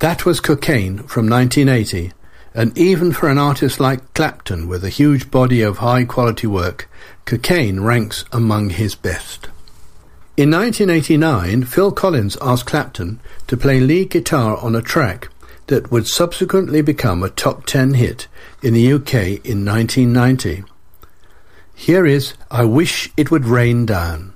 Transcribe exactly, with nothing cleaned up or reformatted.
That was Cocaine from nineteen eighty, and even for an artist like Clapton with a huge body of high-quality work, Cocaine ranks among his best. In nineteen eighty-nine, Phil Collins asked Clapton to play lead guitar on a track that would subsequently become a top ten hit in the U K in nineteen ninety. Here is I Wish It Would Rain Down.